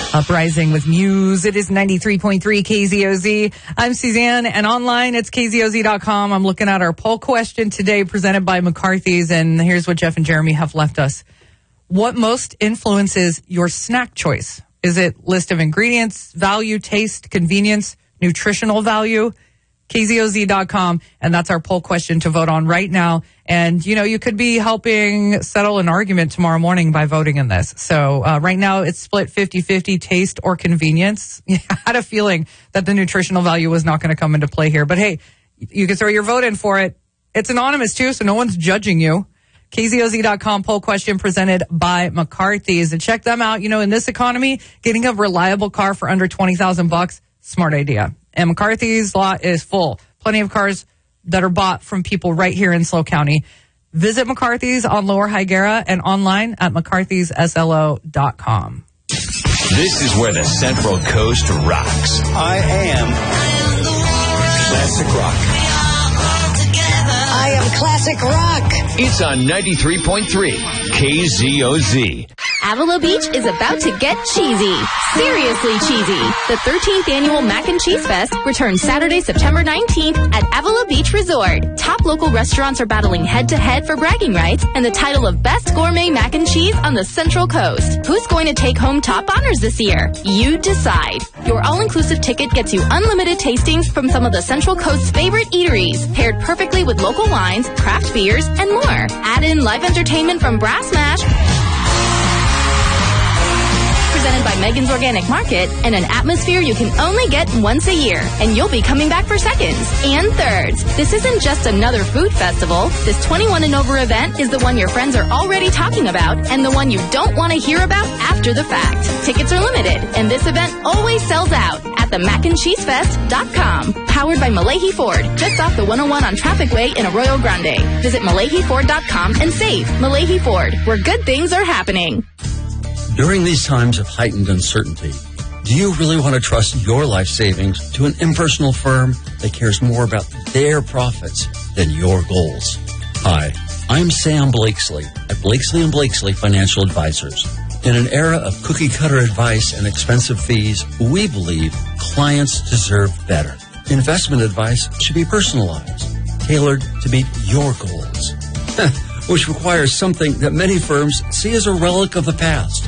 Uprising with Muse. It is 93.3 KZOZ. I'm Suzanne, and online it's KZOZ.com. I'm looking at our poll question today presented by McCarthy's, and here's what Jeff and Jeremy have left us. What most influences your snack choice? Is it list of ingredients, value, taste, convenience, nutritional value? KZOZ.com, and that's our poll question to vote on right now. And, you know, you could be helping settle an argument tomorrow morning by voting in this. So right now it's split 50-50, taste or convenience. I had a feeling that the nutritional value was not going to come into play here. But, hey, you can throw your vote in for it. It's anonymous, too, so no one's judging you. KZOZ.com poll question presented by McCarthy's. And check them out. You know, in this economy, getting a reliable car for under $20,000, smart idea. And McCarthy's lot is full. Plenty of cars that are bought from people right here in SLO County. Visit McCarthy's on Lower Higuera and online at mccarthysSLO.com. This is where the Central Coast rocks. I am Classic Rock. I am Classic Rock. It's on 93.3 KZOZ. Avila Beach is about to get cheesy. Seriously cheesy. The 13th annual Mac and Cheese Fest returns Saturday, September 19th at Avila Beach Resort. Top local restaurants are battling head-to-head for bragging rights and the title of Best Gourmet Mac and Cheese on the Central Coast. Who's going to take home top honors this year? You decide. Your all-inclusive ticket gets you unlimited tastings from some of the Central Coast's favorite eateries, paired perfectly with local wines, craft beers, and more. Add in live entertainment from Brass Mash, presented by Megan's Organic Market, and an atmosphere you can only get once a year. And you'll be coming back for seconds and thirds. This isn't just another food festival. This 21 and over event is the one your friends are already talking about and the one you don't want to hear about after the fact. Tickets are limited, and this event always sells out at themacandcheesefest.com. Powered by Malahi Ford, just off the 101 on Traffic Way in Arroyo Grande. Visit MalahiFord.com and save. Malahi Ford, where good things are happening. During these times of heightened uncertainty, do you really want to trust your life savings to an impersonal firm that cares more about their profits than your goals? Hi, I'm Sam Blakesley at Blakesley & Blakesley Financial Advisors. In an era of cookie-cutter advice and expensive fees, we believe clients deserve better. Investment advice should be personalized, tailored to meet your goals, which requires something that many firms see as a relic of the past.